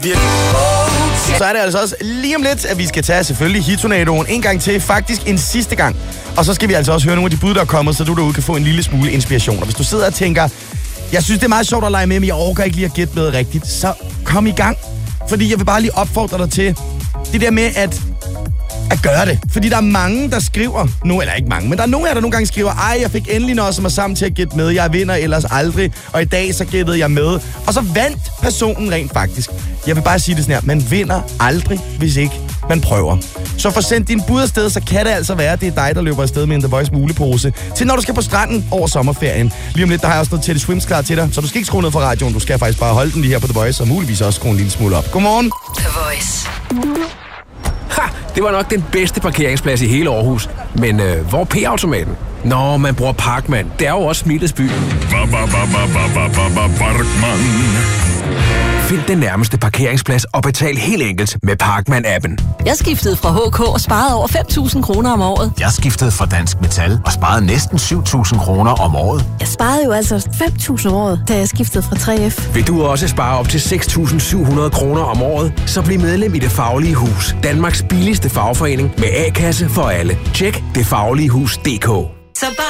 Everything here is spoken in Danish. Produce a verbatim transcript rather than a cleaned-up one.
virkelig god til. Så er det altså også lige om lidt, at vi skal tage selvfølgelig Hitonadoen en gang til. Faktisk en sidste gang. Og så skal vi altså også høre nogle af de bud, der er kommet, så du derude kan få en lille smule inspiration. Og hvis du sidder og tænker, jeg synes, det er meget sjovt at lege med, men jeg overgår ikke lige at gætte med rigtigt, så kom i gang. Fordi jeg vil bare lige opfordre dig til det der med at, at gøre det. Fordi der er mange, der skriver, nu eller ikke mange, men der er nogle af jer, der nogle gange skriver, ej, jeg fik endelig noget, som er sammen til at gætte med. Jeg vinder ellers aldrig, og i dag så gættede jeg med. Og så vandt personen rent faktisk. Jeg vil bare sige det sådan her, man vinder aldrig, hvis ikke man prøver. Så få sendt din bud afsted, så kan det altså være, at det er dig, der løber afsted med en The Voice mulepose til når du skal på stranden over sommerferien. Lige om lidt, der har jeg også noget Teddy Swims klar til dig, så du skal ikke skrue ned fra radioen. Du skal faktisk bare holde den lige her på The Voice, og muligvis også skrue en lille smule op. Godmorgen. The Voice. Ha! Det var nok den bedste parkeringsplads i hele Aarhus. Men øh, hvor er P-automaten? Nå, man bruger Parkman. Det er jo også Smittets by. Parkman. Find den nærmeste parkeringsplads og betal helt enkelt med Parkman-appen. Jeg skiftede fra H K og sparede over fem tusind kroner om året. Jeg skiftede fra Dansk Metal og sparede næsten syv tusind kroner om året. Jeg sparede jo altså fem tusind om året, da jeg skiftede fra tre F. Vil du også spare op til seks tusind syv hundrede kroner om året, så bliv medlem i Det Faglige Hus. Danmarks billigste fagforening med A-kasse for alle. Tjek det faglige hus punktum d k.